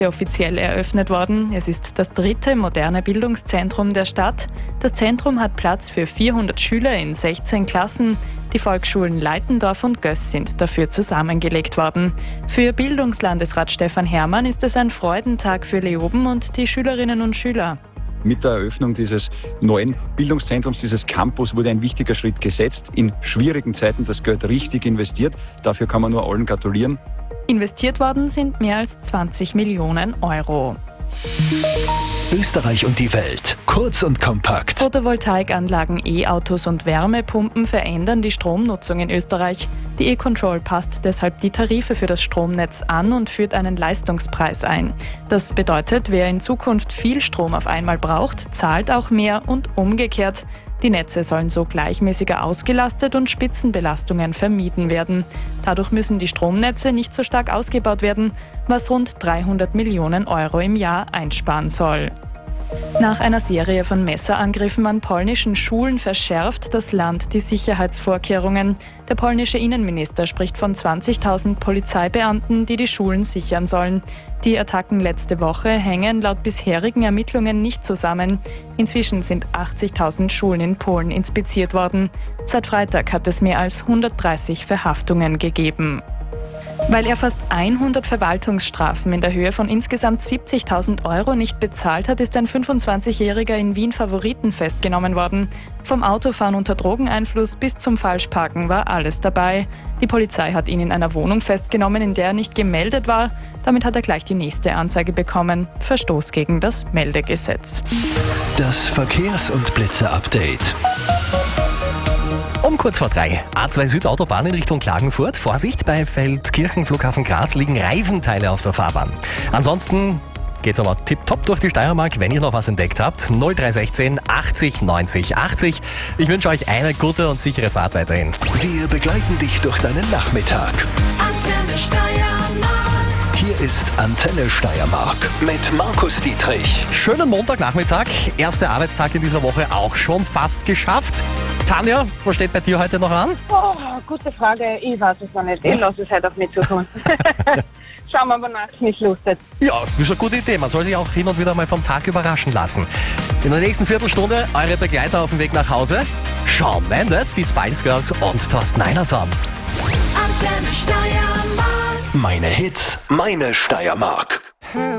offiziell eröffnet worden. Es ist das 3. moderne Bildungszentrum der Stadt. Das Zentrum hat Platz für 400 Schüler in 16 Klassen. Die Volksschulen Leitendorf und Göss sind dafür zusammengelegt worden. Für Bildungslandesrat Stefan Herrmann ist es ein Freudentag für Leoben und die Schülerinnen und Schüler. Mit der Eröffnung dieses neuen Bildungszentrums, dieses Campus, wurde ein wichtiger Schritt gesetzt. In schwierigen Zeiten das Geld richtig investiert. Dafür kann man nur allen gratulieren. Investiert worden sind mehr als 20 Millionen Euro. Österreich und die Welt. Kurz und kompakt. Photovoltaikanlagen, E-Autos und Wärmepumpen verändern die Stromnutzung in Österreich. Die E-Control passt deshalb die Tarife für das Stromnetz an und führt einen Leistungspreis ein. Das bedeutet, wer in Zukunft viel Strom auf einmal braucht, zahlt auch mehr und umgekehrt. Die Netze sollen so gleichmäßiger ausgelastet und Spitzenbelastungen vermieden werden. Dadurch müssen die Stromnetze nicht so stark ausgebaut werden, was rund 300 Millionen Euro im Jahr einsparen soll. Nach einer Serie von Messerangriffen an polnischen Schulen verschärft das Land die Sicherheitsvorkehrungen. Der polnische Innenminister spricht von 20.000 Polizeibeamten, die die Schulen sichern sollen. Die Attacken letzte Woche hängen laut bisherigen Ermittlungen nicht zusammen. Inzwischen sind 80.000 Schulen in Polen inspiziert worden. Seit Freitag hat es mehr als 130 Verhaftungen gegeben. Weil er fast 100 Verwaltungsstrafen in der Höhe von insgesamt 70.000 Euro nicht bezahlt hat, ist ein 25-Jähriger in Wien Favoriten festgenommen worden. Vom Autofahren unter Drogeneinfluss bis zum Falschparken war alles dabei. Die Polizei hat ihn in einer Wohnung festgenommen, in der er nicht gemeldet war. Damit hat er gleich die nächste Anzeige bekommen. Verstoß gegen das Meldegesetz. Das Verkehrs- und Blitze-Update. Um kurz vor 3. A2 Südautobahn in Richtung Klagenfurt. Vorsicht, bei Feldkirchen Flughafen Graz liegen Reifenteile auf der Fahrbahn. Ansonsten geht's aber tipptopp durch die Steiermark, wenn ihr noch was entdeckt habt. 0316 80 90 80. Ich wünsche euch eine gute und sichere Fahrt weiterhin. Wir begleiten dich durch deinen Nachmittag. Antenne Steiermark. Hier ist Antenne Steiermark mit Markus Dietrich. Schönen Montagnachmittag. Erster Arbeitstag in dieser Woche auch schon fast geschafft. Tanja, was steht bei dir heute noch an? Oh, gute Frage. Ich weiß es noch nicht. Ich lasse es halt auf mich zukommen. Schauen wir mal, wonach es mich lustet. Ja, das ist eine gute Idee. Man soll sich auch hin und wieder mal vom Tag überraschen lassen. In der nächsten Viertelstunde eure Begleiter auf dem Weg nach Hause. Shawn Mendes, die Spice Girls und Thorsten Einerson. Antenne Steiermark. Meine Hits, meine Steiermark.